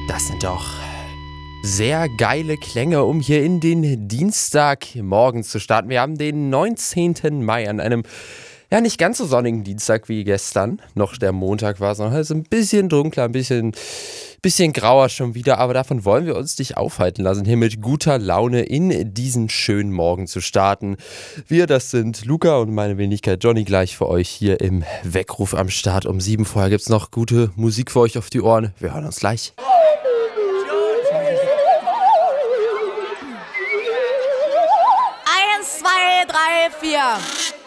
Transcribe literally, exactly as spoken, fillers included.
Das sind doch sehr geile Klänge, um hier in den Dienstagmorgen zu starten. Wir haben den neunzehnten Mai an einem, ja, nicht ganz so sonnigen Dienstag wie gestern. Noch der Montag war, sondern es ist ein bisschen dunkler, ein bisschen, bisschen grauer schon wieder. Aber davon wollen wir uns nicht aufhalten lassen, hier mit guter Laune in diesen schönen Morgen zu starten. Wir, das sind Luca und meine Wenigkeit Johnny, gleich für euch hier im Weckruf am Start um sieben. Vorher gibt es noch gute Musik für euch auf die Ohren. Wir hören uns gleich. Eins, zwei, drei, vier.